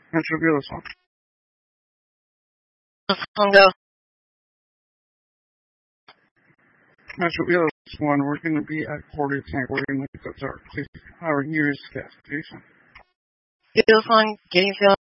Metro Bielefeld. Hongo. Metro Bielefeld 1, we're going to be at quarter tank. We're going to look at our year's classification. Bielefeld, getting